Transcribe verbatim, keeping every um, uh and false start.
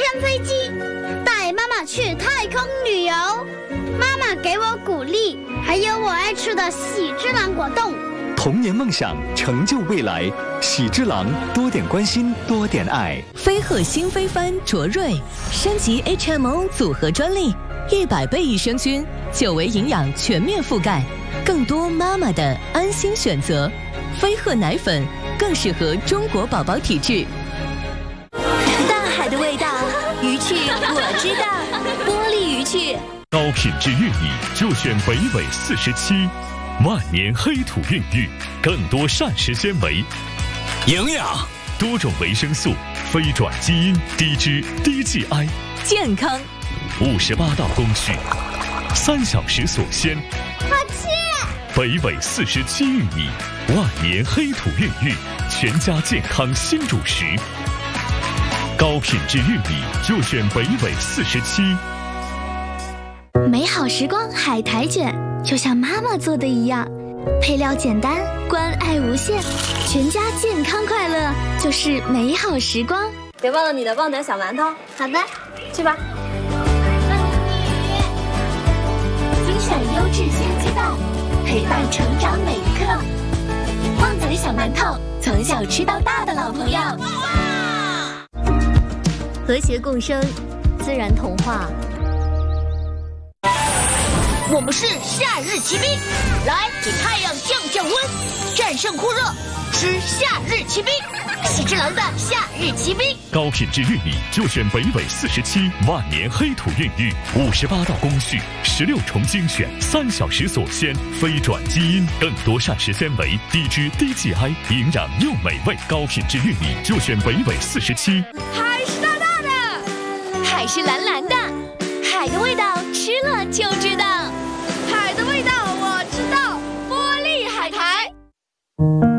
飞机，带妈妈去太空旅游。妈妈给我鼓励，还有我爱吃的喜之郎果冻。 童年梦想，成就未来。喜之郎，多点关心，多点爱。 飞鹤新飞帆卓瑞升级 H M O 组合专利，一百倍益生菌，久维营养全面覆盖，更多妈妈的安心选择。飞鹤奶粉更适合中国宝宝体质。 大海的味道，鱼趣我知道，玻璃鱼趣。 高品质玉米就选北纬四十七，万年黑土孕育，更多膳食纤维、 营养、 多种维生素、非转基因、低脂、低 G I， 健康。 五十八道工序，三小时锁鲜。 好吃！ 北纬四十七玉米，万年黑土孕育，全家健康新主食。高品质玉米就选北纬四十七。 美好时光海苔卷，就像妈妈做的一样，配料简单，关爱无限，全家健康快乐就是美好时光。 别忘了你的旺仔小馒头。 好的， 去吧。 精选优质鲜鸡蛋，陪伴成长每一刻。旺仔小馒头，从小吃到大的老朋友。 和谐共生，自然童话。 我们是夏日骑兵，来给太阳降降温，战胜酷热，吃夏日骑兵，喜之郎的夏日骑兵。 高品质玉米就选北纬四十七，万年黑土孕育，五十八道工序，十六重精选，三小时锁鲜，非转基因，更多膳食纤维，低脂低 G I， 营养又美味。高品质玉米就选北纬四十七。 海是大大的，海是蓝蓝的，海的味道吃了就知道。海的味道我知道，玻璃海苔。